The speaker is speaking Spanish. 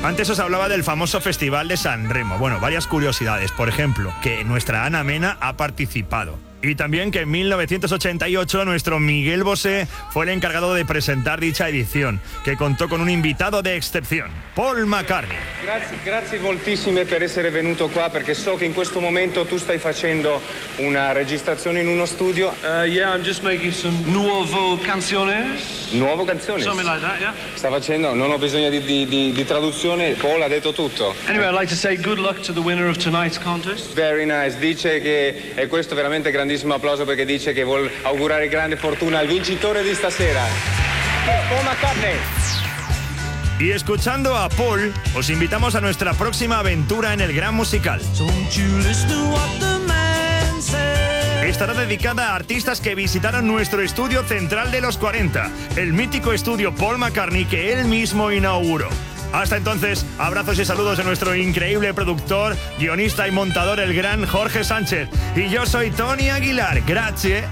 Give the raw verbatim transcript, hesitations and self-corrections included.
Antes os hablaba del famoso Festival de San Remo. Bueno, varias curiosidades. Por ejemplo, que nuestra Ana Mena ha participado. Y también que en mil novecientos ochenta y ocho nuestro Miguel Bosé fue el encargado de presentar dicha edición, que contó con un invitado de excepción, Paul McCartney. Grazie, grazie moltissime per essere venuto qua, perché so che in questo momento tu stai facendo una registrazione in uno studio. Uh, yeah, I'm just making some nuovo canciones. Nuovo canzone? Something like that, yeah. Sta facendo, non ho bisogno di, di, di, di traduzione, Paul ha detto tutto. Anyway, I'd like to say good luck to the winner of tonight's contest. Very nice, dice che, e questo è veramente grandissimo applauso perché dice che vuol augurare grande fortuna al vincitore di stasera, Paul McCartney. Y escuchando a Paul, os invitamos a nuestra próxima aventura en el Gran Musical. Estará dedicada a artistas que visitaron nuestro estudio central de los cuarenta, el mítico estudio Paul McCartney que él mismo inauguró. Hasta entonces, abrazos y saludos de nuestro increíble productor, guionista y montador, el gran Jorge Sánchez. Y yo soy Tony Aguilar. Grazie.